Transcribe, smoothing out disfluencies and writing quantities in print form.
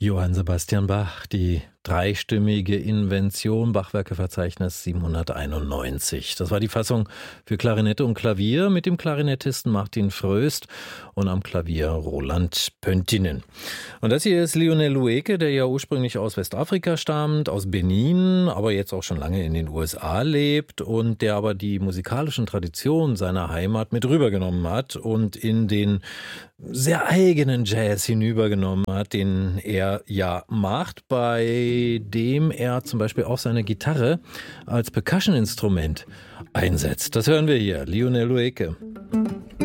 Johann Sebastian Bach, die dreistimmige Invention, Bachwerkeverzeichnis 791. Das war die Fassung für Klarinette und Klavier mit dem Klarinettisten Martin Fröst und am Klavier Roland Pöntinen. Und das hier ist Lionel Loueke, der ja ursprünglich aus Westafrika stammt, aus Benin, aber jetzt auch schon lange in den USA lebt und der aber die musikalischen Traditionen seiner Heimat mit rübergenommen hat und in den sehr eigenen Jazz hinübergenommen hat, den er ja macht, bei dem er zum Beispiel auch seine Gitarre als Percussion-Instrument einsetzt. Das hören wir hier, Lionel Loueke.